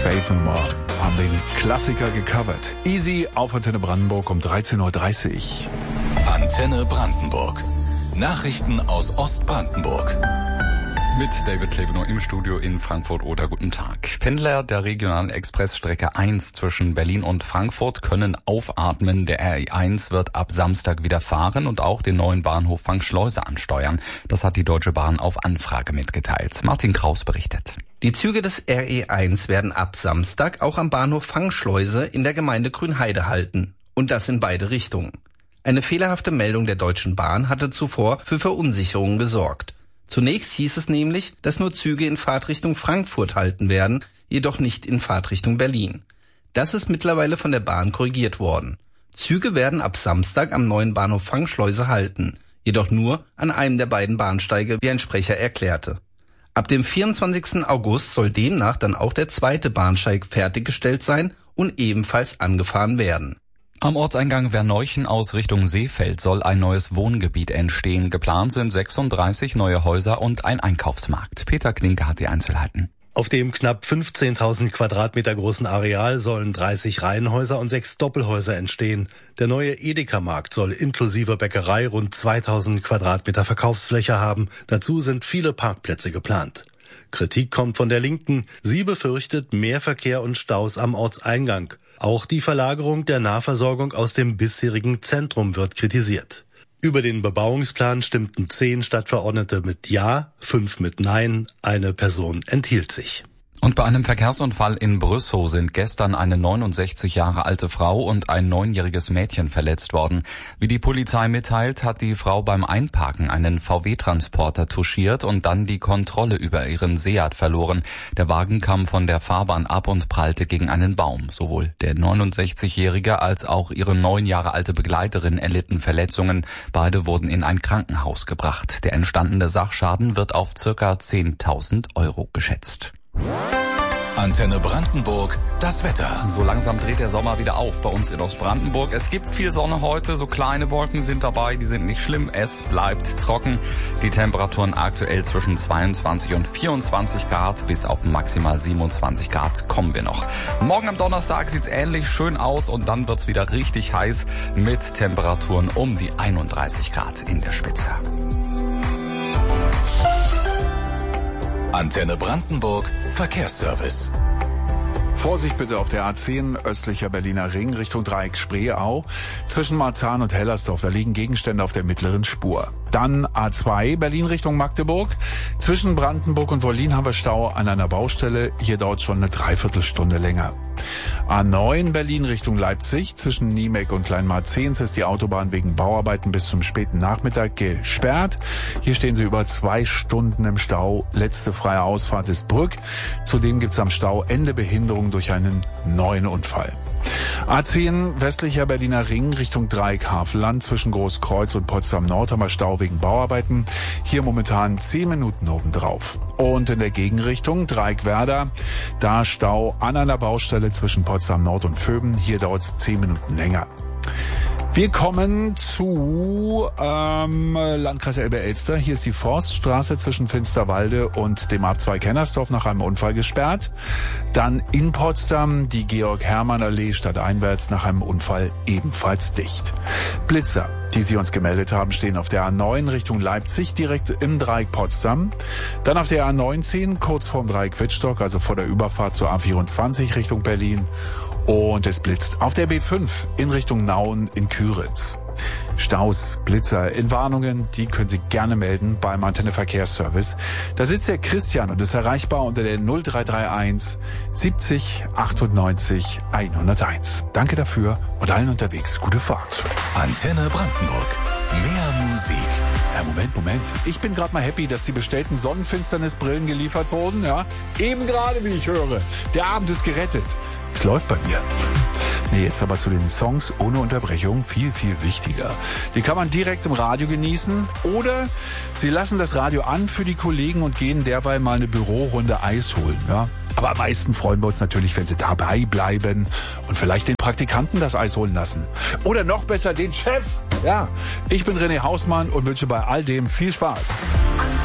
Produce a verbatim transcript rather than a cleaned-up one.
Faith No More haben den Klassiker gecovert. Easy auf Antenne Brandenburg um dreizehn Uhr dreißig. Antenne Brandenburg. Nachrichten aus Ostbrandenburg. Mit David Klebenow im Studio in Frankfurt-Oder. Guten Tag. Pendler der regionalen Expressstrecke eins zwischen Berlin und Frankfurt können aufatmen. Der R E eins wird ab Samstag wieder fahren und auch den neuen Bahnhof Fangschleuse ansteuern. Das hat die Deutsche Bahn auf Anfrage mitgeteilt. Martin Kraus berichtet. Die Züge des R E eins werden ab Samstag auch am Bahnhof Fangschleuse in der Gemeinde Grünheide halten. Und das in beide Richtungen. Eine fehlerhafte Meldung der Deutschen Bahn hatte zuvor für Verunsicherungen gesorgt. Zunächst hieß es nämlich, dass nur Züge in Fahrtrichtung Frankfurt halten werden, jedoch nicht in Fahrtrichtung Berlin. Das ist mittlerweile von der Bahn korrigiert worden. Züge werden ab Samstag am neuen Bahnhof Fangschleuse halten, jedoch nur an einem der beiden Bahnsteige, wie ein Sprecher erklärte. Ab dem vierundzwanzigsten August soll demnach dann auch der zweite Bahnsteig fertiggestellt sein und ebenfalls angefahren werden. Am Ortseingang Verneuchen aus Richtung Seefeld soll ein neues Wohngebiet entstehen. Geplant sind sechsunddreißig neue Häuser und ein Einkaufsmarkt. Peter Klinke hat die Einzelheiten. Auf dem knapp fünfzehntausend Quadratmeter großen Areal sollen dreißig Reihenhäuser und sechs Doppelhäuser entstehen. Der neue Edeka-Markt soll inklusive Bäckerei rund zweitausend Quadratmeter Verkaufsfläche haben. Dazu sind viele Parkplätze geplant. Kritik kommt von der Linken. Sie befürchtet mehr Verkehr und Staus am Ortseingang. Auch die Verlagerung der Nahversorgung aus dem bisherigen Zentrum wird kritisiert. Über den Bebauungsplan stimmten zehn Stadtverordnete mit Ja, fünf mit Nein, eine Person enthielt sich. Und bei einem Verkehrsunfall in Brüssow sind gestern eine neunundsechzig Jahre alte Frau und ein neunjähriges Mädchen verletzt worden. Wie die Polizei mitteilt, hat die Frau beim Einparken einen V W-Transporter touchiert und dann die Kontrolle über ihren Seat verloren. Der Wagen kam von der Fahrbahn ab und prallte gegen einen Baum. Sowohl der neunundsechzigjährige als auch ihre neun Jahre alte Begleiterin erlitten Verletzungen. Beide wurden in ein Krankenhaus gebracht. Der entstandene Sachschaden wird auf circa zehntausend Euro geschätzt. Antenne Brandenburg, das Wetter. So langsam dreht der Sommer wieder auf bei uns in Ostbrandenburg. Es gibt viel Sonne heute, so kleine Wolken sind dabei, die sind nicht schlimm. Es bleibt trocken. Die Temperaturen aktuell zwischen zweiundzwanzig und vierundzwanzig Grad, bis auf maximal siebenundzwanzig Grad kommen wir noch. Morgen am Donnerstag sieht's ähnlich schön aus und dann wird's wieder richtig heiß mit Temperaturen um die einunddreißig Grad in der Spitze. Antenne Brandenburg, Verkehrsservice. Vorsicht bitte auf der A zehn, östlicher Berliner Ring, Richtung Dreieck Spreeau. Zwischen Marzahn und Hellersdorf, da liegen Gegenstände auf der mittleren Spur. Dann A zwei, Berlin Richtung Magdeburg. Zwischen Brandenburg und Wollin haben wir Stau an einer Baustelle. Hier dauert es schon eine Dreiviertelstunde länger. A neun, Berlin Richtung Leipzig. Zwischen Niemek und Kleinmarzehns ist die Autobahn wegen Bauarbeiten bis zum späten Nachmittag gesperrt. Hier stehen sie über zwei Stunden im Stau. Letzte freie Ausfahrt ist Brück. Zudem gibt's am Stauende Behinderung durch einen neuen Unfall. A zehn, westlicher Berliner Ring Richtung Dreieck Havelland. Zwischen Großkreuz und Potsdam Nord haben wir Stau wegen Bauarbeiten. Hier momentan zehn Minuten obendrauf. Und in der Gegenrichtung Dreieck Werder, da Stau an einer Baustelle zwischen Potsdam Nord und Vöben. Hier dauert es zehn Minuten länger. Wir kommen zu ähm, Landkreis Elbe-Elster. Hier ist die Forststraße zwischen Finsterwalde und dem Abzweig Hennersdorf nach einem Unfall gesperrt. Dann in Potsdam die Georg-Hermann-Allee stadteinwärts nach einem Unfall ebenfalls dicht. Blitzer, die Sie uns gemeldet haben, stehen auf der A neun Richtung Leipzig, direkt im Dreieck Potsdam. Dann auf der A neunzehn, kurz vorm Dreieck Wittstock, also vor der Überfahrt zur A vierundzwanzig Richtung Berlin. Und es blitzt auf der B fünf in Richtung Nauen in Küritz. Staus, Blitzer, in Warnungen, die können Sie gerne melden beim Antenne Verkehrsservice. Da sitzt der Christian und ist erreichbar unter der null drei drei eins siebzig achtundneunzig hunderteins. Danke dafür und allen unterwegs gute Fahrt. Antenne Brandenburg. Mehr Musik. Ja, Moment, Moment. Ich bin gerade mal happy, dass die bestellten Sonnenfinsternisbrillen geliefert wurden. Ja, eben gerade, wie ich höre. Der Abend ist gerettet. Es läuft bei mir. Nee, jetzt aber zu den Songs ohne Unterbrechung viel, viel wichtiger. Die kann man direkt im Radio genießen oder Sie lassen das Radio an für die Kollegen und gehen derweil mal eine Bürorunde Eis holen. Ja? Aber am meisten freuen wir uns natürlich, wenn Sie dabei bleiben und vielleicht den Praktikanten das Eis holen lassen. Oder noch besser den Chef. Ja, ich bin René Hausmann und wünsche bei all dem viel Spaß.